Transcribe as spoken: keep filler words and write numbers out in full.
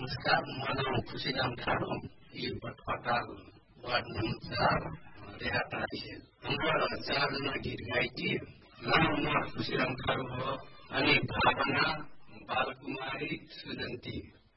नमस्कार, म नाम खुसीराम ठाडो, यी पटपटाल वार्ड नम्बर चार देहाटारी है। हाम्रो चारजना गीत गाइथी। नाम म खुसीराम ठाडो हो अनि भावना बालकुमारी सुजन्ती